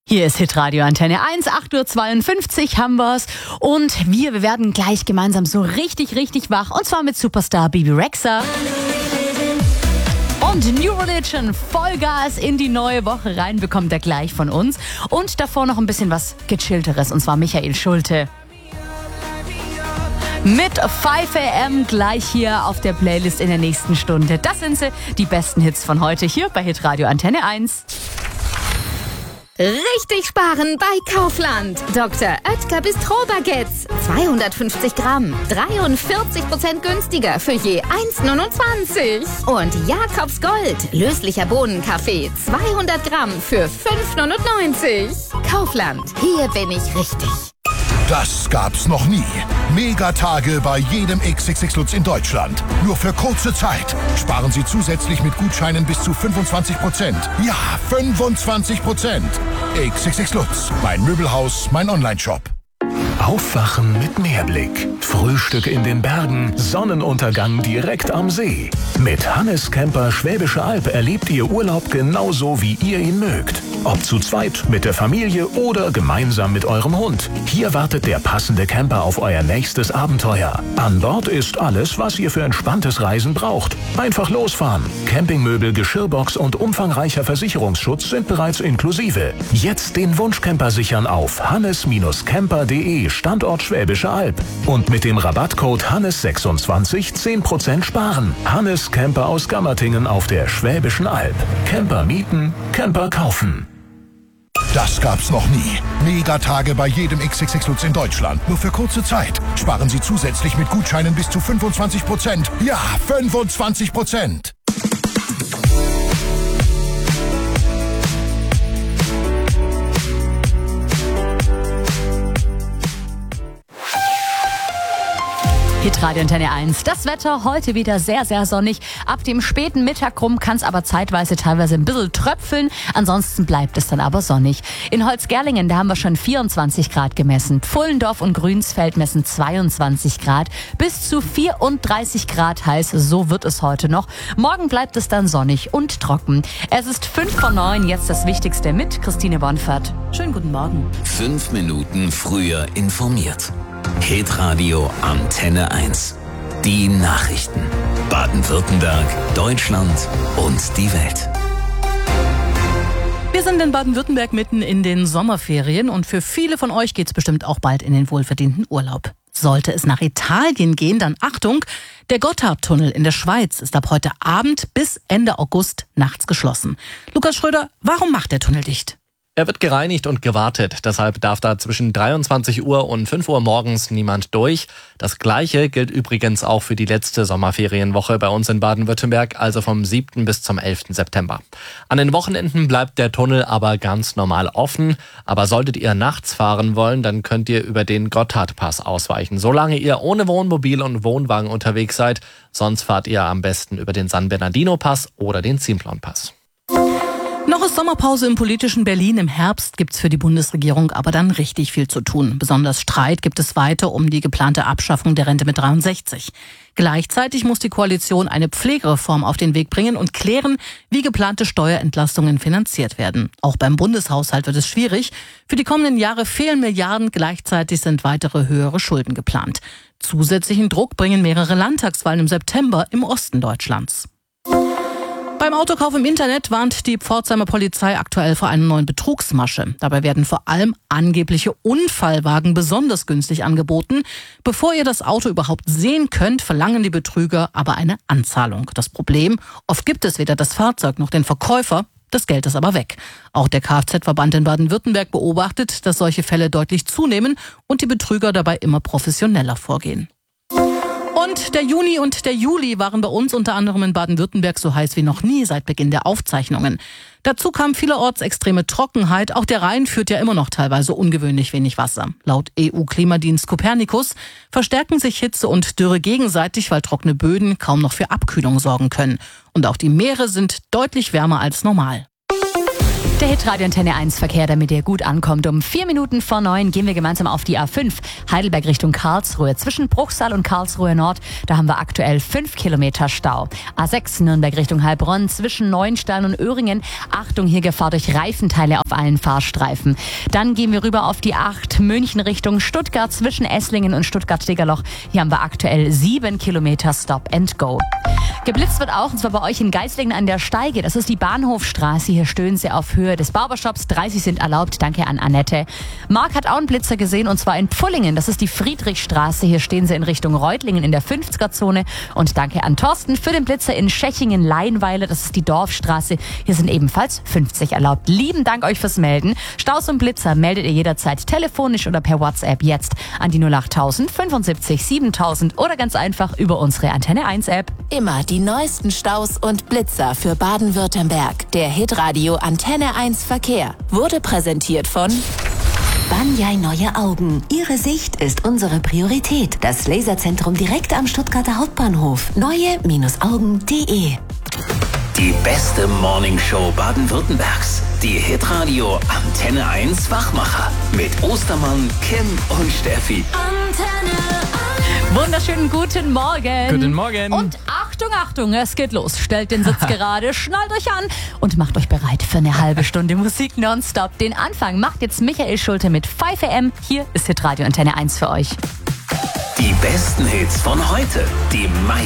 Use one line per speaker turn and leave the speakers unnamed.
Hier ist Hitradio Antenne 1, 8:52 Uhr haben wir's. Und wir werden gleich gemeinsam so richtig wach. Und zwar mit Superstar Bebe Rexha. Und New Religion, Vollgas in die neue Woche rein, bekommt er gleich von uns. Und davor noch ein bisschen was Gechillteres, und zwar Michael Schulte. Mit 5 AM gleich hier auf der Playlist in der nächsten Stunde. Das sind sie, die besten Hits von heute hier bei Hitradio Antenne 1.
Richtig sparen bei Kaufland. Dr. Oetker Bistro-Baguettes. 250 Gramm. 43% günstiger für je 1,29. Und Jakobs Gold. Löslicher Bohnenkaffee. 200 Gramm für 5,99. Kaufland. Hier bin ich richtig.
Das gab's noch nie. Megatage bei jedem XXX Lutz in Deutschland. Nur für kurze Zeit. Sparen Sie zusätzlich mit Gutscheinen bis zu 25%. Ja, 25%. XXX Lutz. Mein Möbelhaus, mein Onlineshop.
Aufwachen mit Meerblick. Frühstück in den Bergen, Sonnenuntergang direkt am See. Mit Hannes Camper Schwäbische Alb erlebt ihr Urlaub genauso, wie ihr ihn mögt. Ob zu zweit, mit der Familie oder gemeinsam mit eurem Hund. Hier wartet der passende Camper auf euer nächstes Abenteuer. An Bord ist alles, was ihr für entspanntes Reisen braucht. Einfach losfahren. Campingmöbel, Geschirrbox und umfangreicher Versicherungsschutz sind bereits inklusive. Jetzt den Wunschcamper sichern auf hannes-camper.de Standort Schwäbische Alb. Und mit dem Rabattcode Hannes26 10% sparen. Hannes Camper aus Gammertingen auf der Schwäbischen Alb. Camper mieten, Camper kaufen.
Das gab's noch nie. Megatage bei jedem XXX Lutz in Deutschland. Nur für kurze Zeit. Sparen Sie zusätzlich mit Gutscheinen bis zu 25%. Ja, 25%.
Hitradio Antenne 1. Das Wetter heute wieder sehr sonnig. Ab dem späten Mittag rum kann es aber teilweise ein bisschen tröpfeln. Ansonsten bleibt es dann aber sonnig. In Holzgerlingen, da haben wir schon 24 Grad gemessen. Pfullendorf und Grünsfeld messen 22 Grad. Bis zu 34 Grad heiß, so wird es heute noch. Morgen bleibt es dann sonnig und trocken. Es ist 8:55, jetzt das Wichtigste mit Christine Bonfert. Schönen guten Morgen.
5 Minuten früher informiert. Hitradio Antenne 1. Die Nachrichten. Baden-Württemberg, Deutschland und die Welt.
Wir sind in Baden-Württemberg mitten in den Sommerferien und für viele von euch geht's bestimmt auch bald in den wohlverdienten Urlaub. Sollte es nach Italien gehen, dann Achtung, der Gotthardtunnel in der Schweiz ist ab heute Abend bis Ende August nachts geschlossen. Lukas Schröder, warum macht der Tunnel dicht?
Er wird gereinigt und gewartet, deshalb darf da zwischen 23 Uhr und 5 Uhr morgens niemand durch. Das Gleiche gilt übrigens auch für die letzte Sommerferienwoche bei uns in Baden-Württemberg, also vom 7. bis zum 11. September. An den Wochenenden bleibt der Tunnel aber ganz normal offen, aber solltet ihr nachts fahren wollen, dann könnt ihr über den Gotthardpass ausweichen, solange ihr ohne Wohnmobil und Wohnwagen unterwegs seid, sonst fahrt ihr am besten über den San Bernardino-Pass oder den Simplon-Pass.
Noch ist Sommerpause im politischen Berlin. Im Herbst gibt's für die Bundesregierung aber dann richtig viel zu tun. Besonders Streit gibt es weiter um die geplante Abschaffung der Rente mit 63. Gleichzeitig muss die Koalition eine Pflegereform auf den Weg bringen und klären, wie geplante Steuerentlastungen finanziert werden. Auch beim Bundeshaushalt wird es schwierig. Für die kommenden Jahre fehlen Milliarden, gleichzeitig sind weitere höhere Schulden geplant. Zusätzlichen Druck bringen mehrere Landtagswahlen im September im Osten Deutschlands. Beim Autokauf im Internet warnt die Pforzheimer Polizei aktuell vor einer neuen Betrugsmasche. Dabei werden vor allem angebliche Unfallwagen besonders günstig angeboten. Bevor ihr das Auto überhaupt sehen könnt, verlangen die Betrüger aber eine Anzahlung. Das Problem, oft gibt es weder das Fahrzeug noch den Verkäufer, das Geld ist aber weg. Auch der Kfz-Verband in Baden-Württemberg beobachtet, dass solche Fälle deutlich zunehmen und die Betrüger dabei immer professioneller vorgehen. Und der Juni und der Juli waren bei uns unter anderem in Baden-Württemberg so heiß wie noch nie seit Beginn der Aufzeichnungen. Dazu kam vielerorts extreme Trockenheit. Auch der Rhein führt ja immer noch teilweise ungewöhnlich wenig Wasser. Laut EU-Klimadienst Copernicus verstärken sich Hitze und Dürre gegenseitig, weil trockene Böden kaum noch für Abkühlung sorgen können. Und auch die Meere sind deutlich wärmer als normal.
Der Hitradio Antenne 1 Verkehr, damit ihr gut ankommt. Um 4 Minuten vor 9 gehen wir gemeinsam auf die A5 Heidelberg Richtung Karlsruhe. Zwischen Bruchsal und Karlsruhe Nord, da haben wir aktuell 5 Kilometer Stau. A6 Nürnberg Richtung Heilbronn zwischen Neuenstein und Öhringen. Achtung, hier Gefahr durch Reifenteile auf allen Fahrstreifen. Dann gehen wir rüber auf die 8 München Richtung Stuttgart zwischen Esslingen und Stuttgart-Degerloch. Hier haben wir aktuell 7 Kilometer Stop and Go. Geblitzt wird auch, und zwar bei euch in Geislingen an der Steige. Das ist die Bahnhofstraße. Hier stöhnen sie auf Höhe des Barbershops. 30 sind erlaubt. Danke an Annette. Marc hat auch einen Blitzer gesehen, und zwar in Pfullingen. Das ist die Friedrichstraße. Hier stehen sie in Richtung Reutlingen in der 50er-Zone. Und danke an Thorsten für den Blitzer in Schechingen-Leinweiler. Das ist die Dorfstraße. Hier sind ebenfalls 50 erlaubt. Lieben Dank euch fürs Melden. Staus und Blitzer meldet ihr jederzeit telefonisch oder per WhatsApp jetzt an die 08000 75 7000 oder ganz einfach über unsere Antenne 1 App.
Immer die neuesten Staus und Blitzer für Baden-Württemberg. Der Hitradio Antenne 1 Verkehr wurde präsentiert von
Banyai Neue Augen. Ihre Sicht ist unsere Priorität. Das Laserzentrum direkt am Stuttgarter Hauptbahnhof. Neue-Augen.de.
Die beste Morningshow Baden-Württembergs. Die Hitradio Antenne 1 Wachmacher. Mit Ostermann, Kim und Steffi.
Wunderschönen guten Morgen.
Guten Morgen.
Und Achtung, Achtung, es geht los. Stellt den Sitz gerade, schnallt euch an und macht euch bereit für eine halbe Stunde Musik nonstop. Den Anfang macht jetzt Michael Schulte mit 5am. Hier ist Hitradio Antenne 1 für euch.
Die besten Hits von heute. Die meisten